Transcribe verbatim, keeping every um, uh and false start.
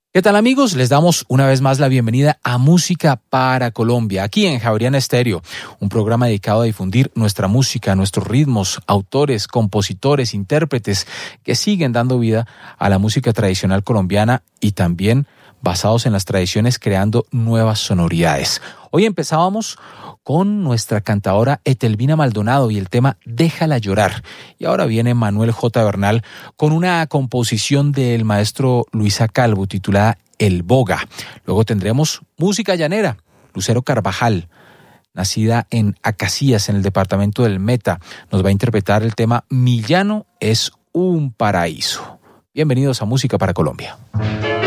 ¿Qué tal, amigos? Les damos una vez más la bienvenida a Música para Colombia, aquí en Javeriana Estéreo, un programa dedicado a difundir nuestra música, nuestros ritmos, autores, compositores, intérpretes que siguen dando vida a la música tradicional colombiana y también basados en las tradiciones creando nuevas sonoridades. Hoy empezábamos con nuestra cantadora Etelvina Maldonado y el tema Déjala llorar. Y ahora viene Manuel J. Bernal con una composición del maestro Luisa Calvo titulada El Boga. Luego tendremos música llanera, Lucero Carvajal, nacida en Acacías, en el departamento del Meta. Nos va a interpretar el tema Mi llano es un paraíso. Bienvenidos a Música para Colombia.